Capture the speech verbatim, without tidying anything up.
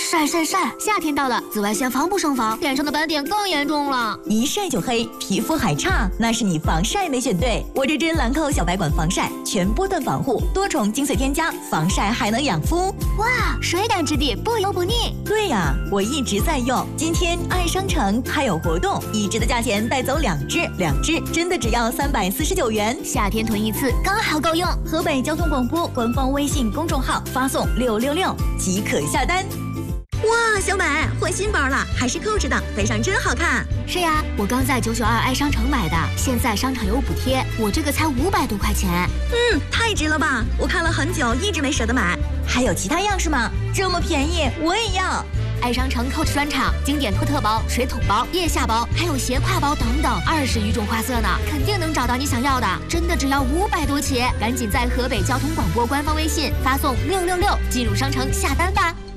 晒晒晒！夏天到了，紫外线防不胜防，脸上的斑点更严重了。 一晒就黑，皮肤还差，那是你防晒没选对。我这支兰蔻小白管防晒，全波段防护，多重精粹添加，防晒还能养肤。 哇，水感质地，不油不腻。 对呀、啊，我一直在用。今天爱商城还有活动，一支的价钱带走两支，两支真的只要三百四十九元。 夏天囤一次刚好够用。 河北交通广播官方微信公众号发送六六六即可下单。哇，小美换新包了，还是 Coach 的，背上真好看。 是呀，我刚在九九二爱商城买的，现在商场有补贴，我这个才五百多块钱。 嗯，太值了吧！我看了很久，一直没舍得买。还有其他样式吗？这么便宜，我也要。 爱商城 Coach 专场，经典托特包、水桶包、腋下包，还有斜挎包等等，二十余种花色呢，肯定能找到你想要的。真的只要五百多起，赶紧在河北交通广播官方微信发送六六六进入商城下单吧。